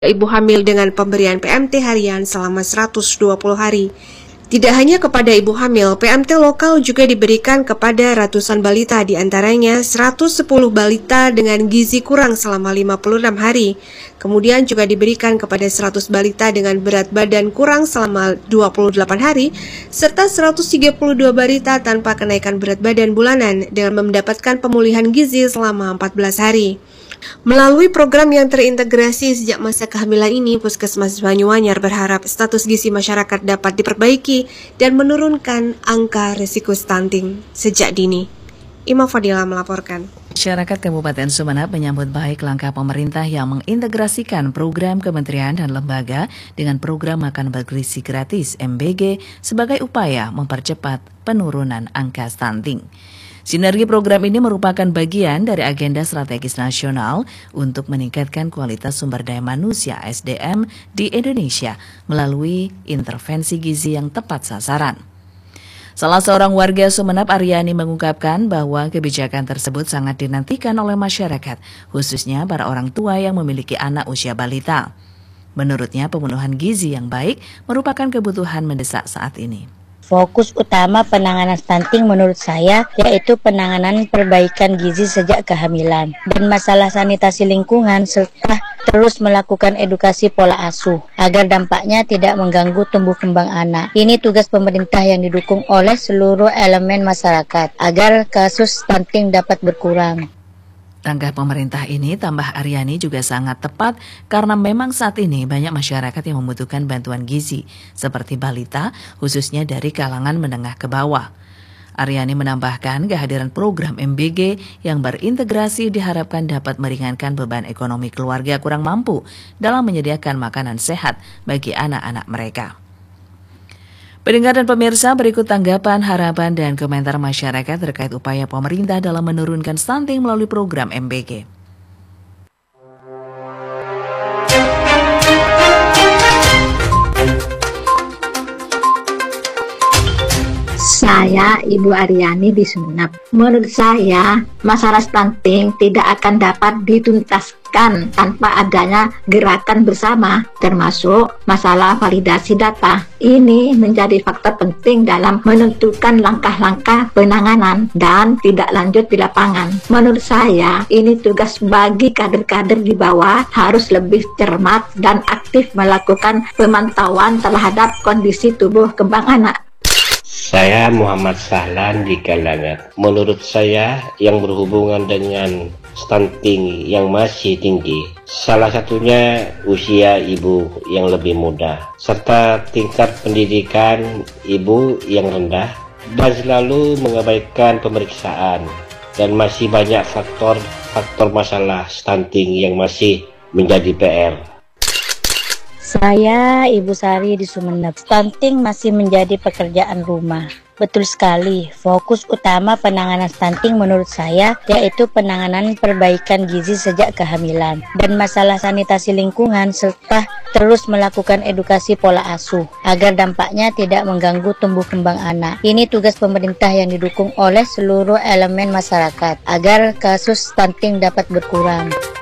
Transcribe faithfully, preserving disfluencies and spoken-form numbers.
ibu hamil dengan pemberian P M T harian selama seratus dua puluh hari. Tidak hanya kepada ibu hamil, P M T lokal juga diberikan kepada ratusan balita, diantaranya seratus sepuluh balita dengan gizi kurang selama lima puluh enam hari. Kemudian juga diberikan kepada seratus balita dengan berat badan kurang selama dua puluh delapan hari, serta seratus tiga puluh dua balita tanpa kenaikan berat badan bulanan dengan mendapatkan pemulihan gizi selama empat belas hari. Melalui program yang terintegrasi sejak masa kehamilan ini, Puskesmas Banyuanyar berharap status gizi masyarakat dapat diperbaiki dan menurunkan angka risiko stunting sejak dini. Ima Fadila melaporkan. Masyarakat Kabupaten Sumeneb menyambut baik langkah pemerintah yang mengintegrasikan program kementerian dan lembaga dengan program makan bergizi gratis M B G sebagai upaya mempercepat penurunan angka stunting. Sinergi program ini merupakan bagian dari agenda strategis nasional untuk meningkatkan kualitas sumber daya manusia S D M di Indonesia melalui intervensi gizi yang tepat sasaran. Salah seorang warga Sumeneb, Aryani, mengungkapkan bahwa kebijakan tersebut sangat dinantikan oleh masyarakat, khususnya para orang tua yang memiliki anak usia balita. Menurutnya, pemenuhan gizi yang baik merupakan kebutuhan mendesak saat ini. Fokus utama penanganan stunting menurut saya yaitu penanganan perbaikan gizi sejak kehamilan dan masalah sanitasi lingkungan serta terus melakukan edukasi pola asuh agar dampaknya tidak mengganggu tumbuh kembang anak. Ini tugas pemerintah yang didukung oleh seluruh elemen masyarakat agar kasus stunting dapat berkurang. Langkah pemerintah ini, tambah Aryani, juga sangat tepat karena memang saat ini banyak masyarakat yang membutuhkan bantuan gizi, seperti balita, khususnya dari kalangan menengah ke bawah. Aryani menambahkan kehadiran program M B G yang berintegrasi diharapkan dapat meringankan beban ekonomi keluarga kurang mampu dalam menyediakan makanan sehat bagi anak-anak mereka. Pendengar dan pemirsa, berikut tanggapan, harapan, dan komentar masyarakat terkait upaya pemerintah dalam menurunkan stunting melalui program M B G. Saya Ibu Aryani di Sumeneb. Menurut saya, masalah stunting tidak akan dapat dituntaskan tanpa adanya gerakan bersama, termasuk masalah validasi data. Ini menjadi faktor penting dalam menentukan langkah-langkah penanganan dan tidak lanjut di lapangan. Menurut saya, ini tugas bagi kader-kader di bawah harus lebih cermat dan aktif melakukan pemantauan terhadap kondisi tubuh kembang anak. Saya Muhammad Sahlan di Kalangan. Menurut saya yang berhubungan dengan stunting yang masih tinggi, salah satunya usia ibu yang lebih muda, serta tingkat pendidikan ibu yang rendah, dan selalu mengabaikan pemeriksaan, dan masih banyak faktor-faktor masalah stunting yang masih menjadi P R. Saya Ibu Sari di Sumeneb. Stunting masih menjadi pekerjaan rumah. Betul sekali, fokus utama penanganan stunting menurut saya yaitu penanganan perbaikan gizi sejak kehamilan dan masalah sanitasi lingkungan serta terus melakukan edukasi pola asuh agar dampaknya tidak mengganggu tumbuh kembang anak. Ini tugas pemerintah yang didukung oleh seluruh elemen masyarakat agar kasus stunting dapat berkurang.